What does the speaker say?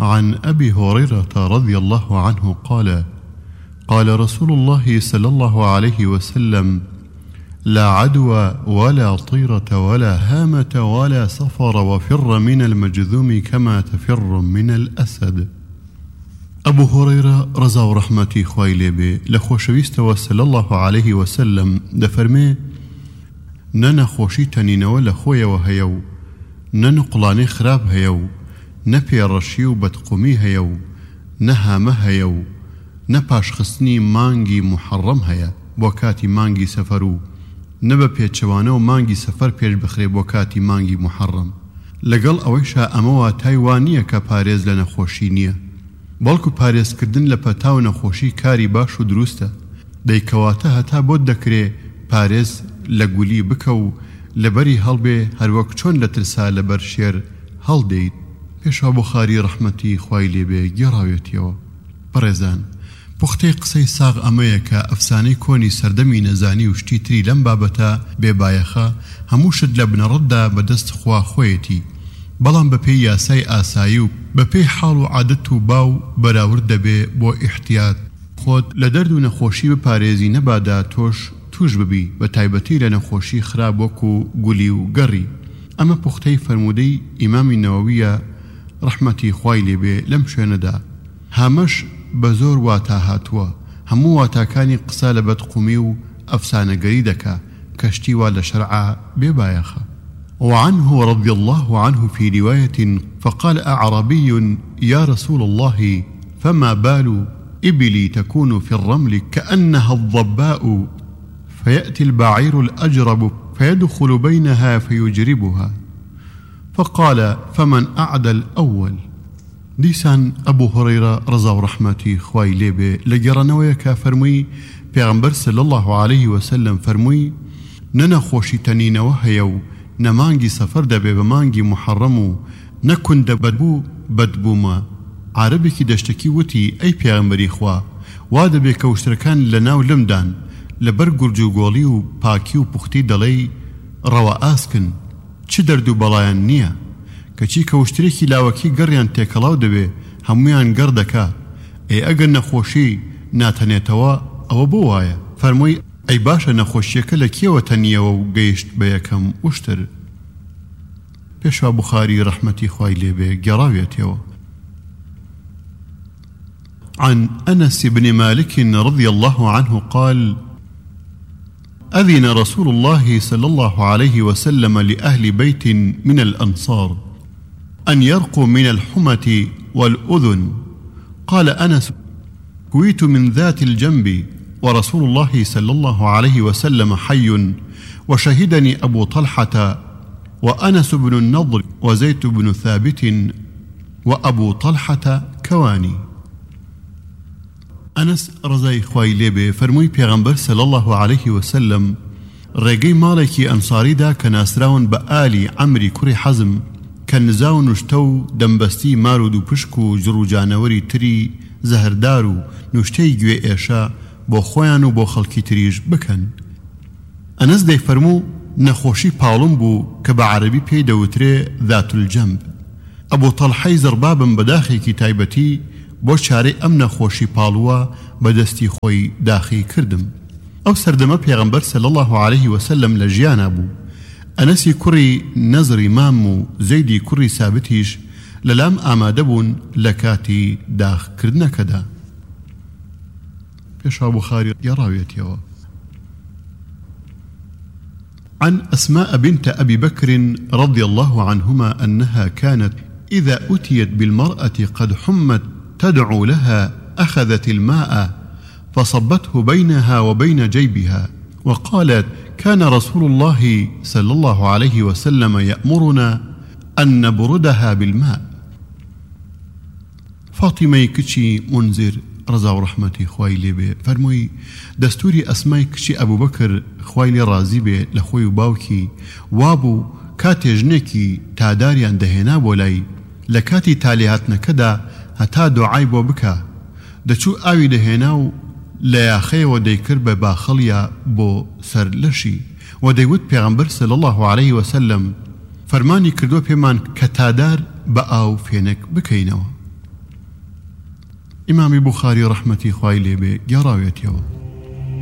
عن أبي هريرة رضي الله عنه قال: قال رسول الله صلى الله عليه وسلم: لا عدوى ولا طيرة ولا هامة ولا سفر، وفر من المجذوم كما تفر من الأسد. أبو هريرة رضا ورحمتي خوای لێبێ لە خۆشەویستەوە صلى الله عليه وسلم دەفەرمێ: نە نەخۆشی تەنینەوە لە خۆیەوە هەیە و نە نوقڵانەی خراپ هەیە و نە پێڕەشی و بەدقومی هەیە و نە هامە هەیە و نە پاشخستنی مانگی محەڕەم هەیە بۆ کاتی مانگی سەفەر و نە بە پێچەوانە و مانگی سەفەر پێش بخرێ بۆ کاتی مانگی محەڕەم. لەگەڵ ئەوەیشا ئەمەوە تایوانیە کە پارێز لە نەخۆشی نییە، بەڵکو پارێزکردن لە پەتاو نەخۆشی کاری باش و دروستە. دەیکەواتە هەتا بۆت دەکرێ پارێز لە گولی بکە و لەبەری هەڵبێ هەروەک چۆن لە ترسا لەبەر شێر هەڵدەیت. پێشوا بوخاری ڕەحمەتی خوای لێبێ گێڕاوێتیەوە: بەڕێزان، پوختەی قسەی ساغ ئەمەیە کە ئەفسانەی کۆنی سەردەمی نەزانی و شتی تری لەم بابەتە بێبایەخە هەموو شت لە بنەڕەتدا بەدەست خوا خۆیەتی، بەڵام بەپێی یاسای ئاسایی و بەپێی حاڵ و عادەت و باو بەراورد دەبێ بۆ ئیحتیات. خۆت لە دەرد و نەخۆشی بپارێزی، نەبادا تۆش توش ببی، بە تایبەتی لە نەخۆشی خراپ وەکو گولی و گەڕی. ئەمە پوختەی فەرموودەی ئیمامی نەوەویە ڕەحمەتی خوای لێبێ لەم شوێنەدا. هەمەش بە زۆر واتا هاتووە، هەموو واتاکانی قسە لە بەدقومی و ئەفسانەگەری دەکا، کەشتی وا لە شەرعا بێبایەخە. وعنه رضي الله عنه في رواية: فقال أعرابي: يا رسول الله، فما بال إبلي تكون في الرمل كأنها الضباء، فيأتي البعير الأجرب فيدخل بينها فيجربها. فقال: فمن أعدى الأول. دیسان أبو هريرة رضا ورحمتي خوای لێبێ لە گەڕانەوەیەکە فەرمووی: پێغەمبەر صلی الله عليه وسلم فەرمووی: نە نەخۆشی تەنینەوە هەیە و نە مانگی سەفەر دەبێ بە مانگی محەڕەم و نە کوندە بەدبوو بەدبوومە. عارەبێکی دەشتەکی وتی: ئەی پێغەمبەری خوا، وا دەبێ کە وشترەکان لە ناو لەمدان لەبەر گورج و گۆڵی و پاکی و پوختی دەڵێی ڕەوە ئاسکن، چ دەرد و بەڵایان نییە، کەچی کە وشترێکی لاوەکی گەڕیان تێکەڵاو دەبێ هەمویان گەڕ دەکا. ئەگەر نەخۆشی ناتەنێتەوە ئەوە بۆ وایە؟ فەرمووی: ئەی باشە نەخۆشیەکە لە کێوە تەنیەوە و گەیشت بە یەکەم وشتر؟ پێشوا بوخاری ڕەحمەتی خوای لێبێ گێڕاوێتەوە. عن أنس بن مالك رضي الله عنه قال: أذن رسول الله صلى الله عليه وسلم لأهل بيت من الأنصار أن يرقوا من الحمة والأذن. قال أنس: كويت من ذات الجنب ورسول الله صلى الله عليه وسلم حي، وشهدني أبو طلحة وأنس بن النضر وزيد بن ثابت وأبو طلحة كواني. أنس رضای خوای لێبێ فەرمووی: پێغەمبەر صلی الله عليه وسلم ڕێگەی ماڵێکی ئەنساریدا کە ناسراون بە ئالی عەمری کوڕی حەزم، کە نزا و نوشتە و دەمبەستی مار و دووپشک و جڕ و جانەوەری تری زەهردار و نوشتەی گوێ ئێشە بۆ خۆیان و بۆ خەڵکی تریش بکەن. ئەنس دەیفەرموو: نەخۆشی پاڵم بوو کە بە عەرەبی پێی دەوترێ ذات الجەنب. ئەبوو تەڵحەی زەربابم بەداخێکی تایبەتی بۆ چارەی ئەم نەخۆشی پاڵووە بەدەستی خۆی داخی کردم. ئەو سەردەمە پێغەمبەر صلی الله عليه وسلم لە ژیانە بوو. ئەنەسی کوڕی نەزری مام و زەیدی کوڕی سابتیش لەلام ئامادە بوون لە کاتی داخکردنەکەدا. پێشوا بوخاری گێڕاوێتەوە. عن أسماء بنت أبي بكر رضي الله عنهما أنها كانت إذا أتيت بالمرأة قد حمت تدعو لها أخذت الماء فصبته بينها وبين جيبها، وقالت: كان رسول الله صلى الله عليه وسلم يأمرنا أن نبردها بالماء. فاطمة كشي منذر رضا ورحمتي خوای لێبێ فەرمووی: دەستوری ئەسمای کشی ئەبوو بەکر خوای لێ ڕازی بێ لە خۆی و باوکی وابوو کاتێ ژنێکی تاداریان دەهێنا بۆ لای، لە کاتی تالیهاتنەکەدا هەتا دوعای بۆ بکە، دەچوو ئاوی دەهێنا و لە یاخەیەوە دەیکرد بە باخەڵیا بۆ سەر لەشی، و دەیوت پێغەمبەر صلی الله عليه وسلم فەرمانی کردو پێمان کە تادار بە ئاو فێنک بکەینەوە. ئیمامی بوخاری ڕەحمەتی خوای لێبێ گێڕاوێتەوە